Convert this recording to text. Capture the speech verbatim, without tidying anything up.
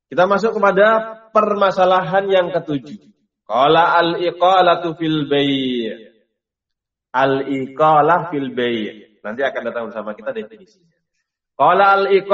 Kita masuk kepada permasalahan yang ketujuh. Qala al-iqalatu fil bai'. Al-iqalah fil bai'. Nanti akan datang bersama kita definisinya. Qala al-iqalah